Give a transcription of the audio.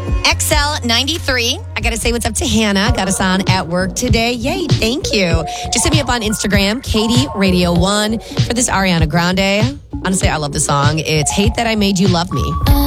XL93. I got to say what's up to Hannah. Got us on at work today. Yay, thank you. Just hit me up on Instagram, Katie Radio 1, for this Ariana Grande. Honestly, I love the song. It's Hate That I Made You Love Me.